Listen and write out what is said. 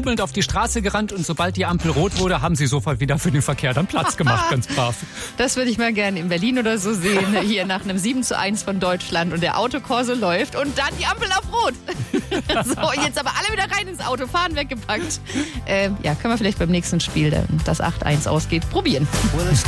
jubelnd auf die Straße gerannt und sobald die Ampel rot wurde, haben sie sofort wieder für den Verkehr dann Platz gemacht, ganz brav. Das würde ich mal gerne in Berlin oder so sehen, hier nach einem 7:1 von Deutschland und der Autokorso läuft und dann die Ampel auf rot. So, jetzt aber alle wieder rein ins Auto, fahren weggepackt. Können wir vielleicht beim nächsten Spiel, das 8:1 ausgeht, probieren.